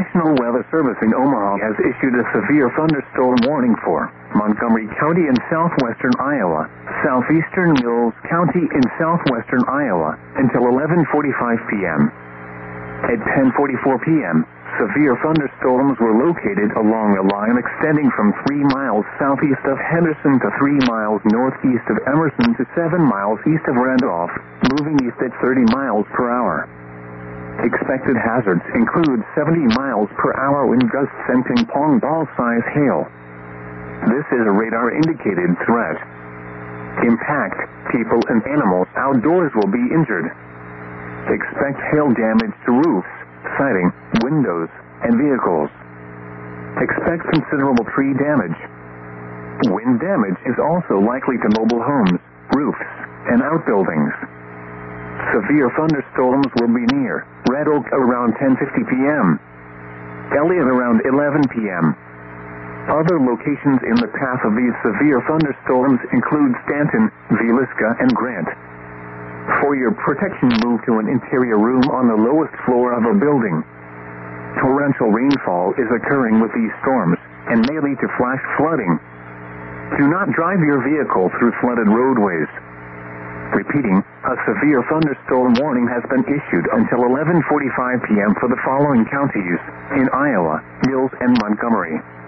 National Weather Service in Omaha has issued a severe thunderstorm warning for Montgomery County in southwestern Iowa, southeastern Mills County in southwestern Iowa, until 11:45 p.m. At 10:44 p.m., severe thunderstorms were located along a line extending from 3 miles southeast of Henderson to 3 miles northeast of Emerson to 7 miles east of Randolph, moving east at 30 miles per hour. Expected hazards include 70 miles per hour wind gusts and ping-pong ball-size hail. This is a radar-indicated threat. Impact, people and animals outdoors will be injured. Expect hail damage to roofs, siding, windows, and vehicles. Expect considerable tree damage. Wind damage is also likely to mobile homes, roofs, and outbuildings. Severe thunderstorms will be near Red Oak around 10:50 p.m. Elliott around 11 p.m. Other locations in the path of these severe thunderstorms include Stanton, Villisca, and Grant. For your protection, move to an interior room on the lowest floor of a building. Torrential rainfall is occurring with these storms and may lead to flash flooding. Do not drive your vehicle through flooded roadways. Repeating, a severe thunderstorm warning has been issued until 11:45 p.m. for the following counties in Iowa, Mills, and Montgomery.